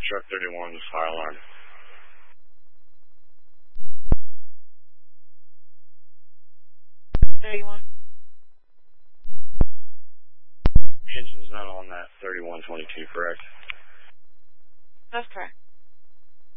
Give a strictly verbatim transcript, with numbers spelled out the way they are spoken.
Truck thirty-one, fire alarm. thirty-one. Engine's not on that thirty-one twenty-two, correct? That's correct.